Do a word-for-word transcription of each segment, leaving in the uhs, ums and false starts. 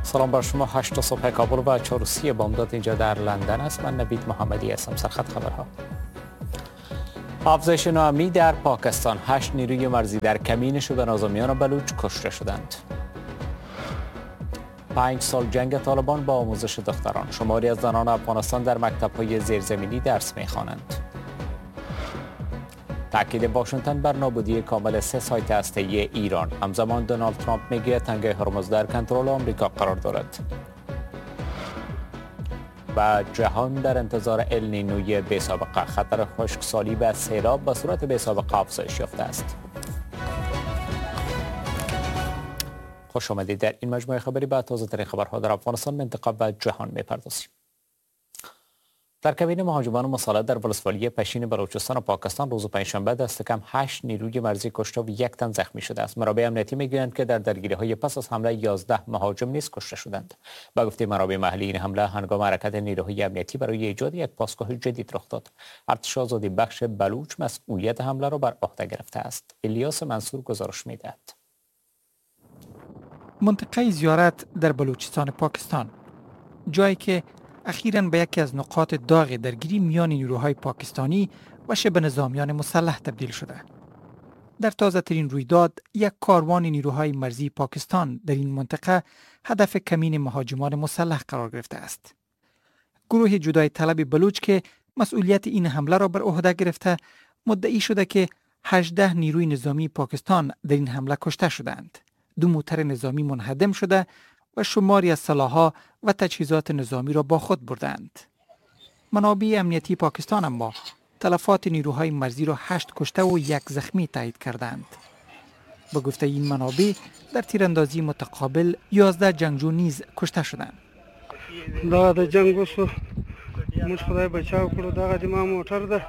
سلام بر شما. هشت صبح کابل و چهار و سی بامداد اینجا در لندن است. من نوید محمدی هستم. سرخط خبرها. افزایش ناامنی در پاکستان. هشت نیروی مرزی در کمین شبه نظامیان بلوچ کشته شدند. پنج سال جنگ طالبان با آموزش دختران. شماری از زنان افغانستان در مکتب‌های زیرزمینی درس می‌خوانند. تاکید واشنگتن بر نابودی کامل سه سایت هسته‌ای ایران. همزمان دونالد ترامپ میگه تنگه هرمز در کنترل آمریکا قرار دارد. و جهان در انتظار النینوی بی‌سابقه. خطر خشکسالی و سیلاب به صورت بی‌سابقه افزایش یافته است. خوش آمدید. در این مجموعه خبری به تازه ترین خبرها در افغانستان، منطقه و جهان می‌پردازیم. در کمین مهاجمان مسلح در ولسوالی پشین بلوچستان و پاکستان روز پنجشنبه دست کم هشت نیروی مرزی کشته و یک تن زخمی شده است. منابع امنیتی میگویند که در درگیری‌های پس از حمله یازده مهاجم نیز کشته شدند. با گفته منابع محلی این حمله هنگام حرکت نیروهای امنیتی برای ایجاد یک پاسگاه جدید رخ داد. ارتش آزادی بخش بلوچ مسئولیت حمله را بر عهده گرفته است. الیاس منصور گزارش می‌دهد. منطقه زیارت در بلوچستان پاکستان، جایی که اخیراً به یکی از نقاط داغ درگیری میان نیروهای پاکستانی و شبه نظامیان مسلح تبدیل شده. در تازه ترین رویداد، یک کاروان نیروهای مرزی پاکستان در این منطقه هدف کمین مهاجمان مسلح قرار گرفته است. گروه جدای طلب بلوچ که مسئولیت این حمله را بر عهده گرفته، مدعی شده که هجده نیروی نظامی پاکستان در این حمله کشته شدند. دو موتر نظامی منهدم شده و شماری از سلاح‌ها و تجهیزات نظامی را با خود بردند. منابع امنیتی پاکستان اما تلفات نیروهای مرزی را هشت کشته و یک زخمی تایید کردند. به گفته این منابع در تیراندازی متقابل یازده جنگجو نیز کشته شدند. دا د جنگ وسو موږ خدای بچاو کړو. دغه د ما موټر ده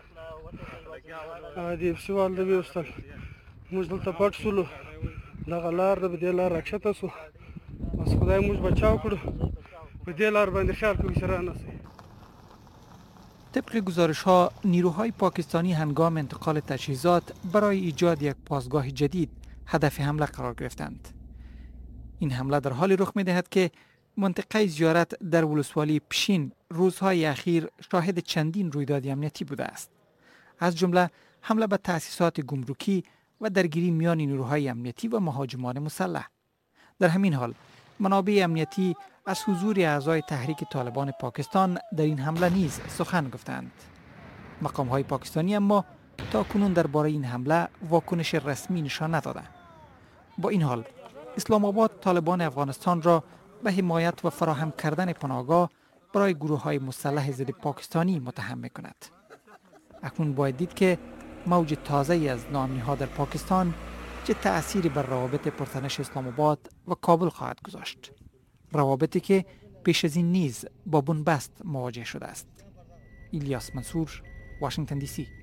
د سوال د وستل موږ دلته پټ شولو. دغه لار د دې لار راکښته شو. بس خدای موږ بچاو کړو. په دې لار باندې خیال کوي سره نه سي. طبق گزارش ها، نیروهای پاکستانی هنگام انتقال تجهیزات برای ایجاد یک پاسگاه جدید هدف حمله قرار گرفتند. این حمله در حالی رخ می دهد که منطقه زیارت در ولسوالی پشین روزهای اخیر شاهد چندین رویداد امنیتی بوده است. از جمله حمله به تأسیسات گمرکی و درگیری میان نیروهای امنیتی و مهاجمان مسلح. در همین حال منابع امنیتی از حضور اعضای تحریک طالبان پاکستان در این حمله نیز سخن گفتند. مقام‌های پاکستانی اما تا کنون درباره این حمله واکنش رسمی نشان ندادند. با این حال اسلام آباد طالبان افغانستان را به حمایت و فراهم کردن پناهگاه برای گروه‌های مسلح ضد پاکستانی متهم می‌کند. اکنون باید دید که موج تازه‌ای از ناامنی‌ها در پاکستان چه تأثیری بر روابط پرتنش اسلام آباد و کابل خواهد گذاشت. روابطی که پیش از این نیز با بنبست مواجه شده است. الیاس منصور، واشنگتن دی سی.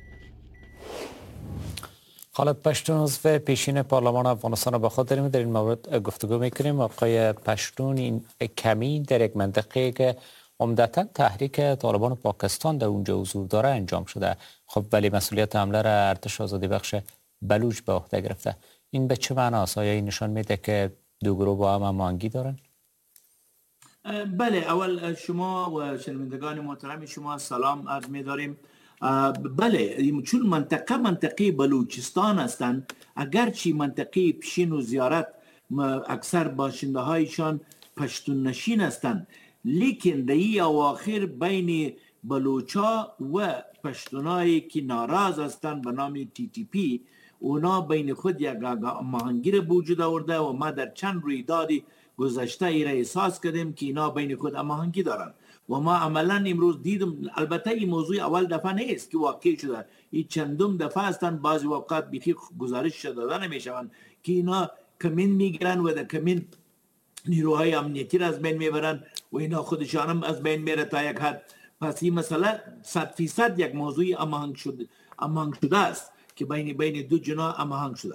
خالد پشتون عضو پیشین پارلمان افغانستان را با خود داریم. در این مورد گفتگو میکنیم. آقای پشتون، این کمین در یک منطقه که عمدتاً تحریک طالبان پاکستان در اونجا حضور داره انجام شده، خب ولی مسئولیت حمله را ارتش آزادی بخش بلوچ به عهده گرفته. این به چه معناست؟ آیا این نشان میده که دو گروه با هم هماهنگی دارن؟ بله، اول شما و شنوندگان محترم شما سلام عرض می‌داریم. بله، چون منطقه منطقه بلوچستان هستند، اگرچه منطقه پشین و زیارت اکثر باشنده هایشان پشتون نشین هستند، لیکن در این اواخر بین بلوچا و پشتونایی که ناراض هستند به نام تی تی پی، اونا بین خود یک هماهنگی را به وجود آورده و ما در چند رویدادی گذشته ای را احساس کردیم که اینا بین خود هماهنگی دارن و ما عملا امروز دیدم. البته این موضوع اول دفعه نیست که واقع شده، این چندم دفعه هستند. بعضی وقت بیخی گزارش داده نمیشوند که اینا کمین میگیرن و در کمین نیروهای امنیتی را از بین میبرن و اینا خودشان هم از بین میره تا یک حد. پس این مسئله صد فیصد یک موضوع هماهنگ شده هماهنگ شده است که بین بین دو جناح هماهنگ شده.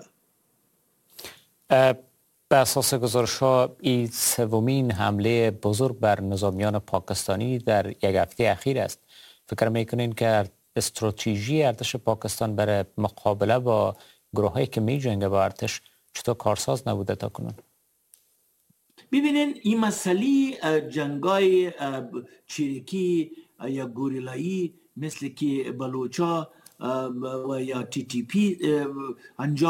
به اساس گزارش ها این سومین حمله بزرگ بر نظامیان پاکستانی در یک هفته اخیر است. فکر میکنین که استراتژی ارتش پاکستان برای مقابله با گروهایی که می جنگه با ارتش چطور کارساز نبوده تا کنون؟ ببینین این مسئله جنگای چریکی یا گوریلایی مثل که بلوچا و یا تی تی پی انجام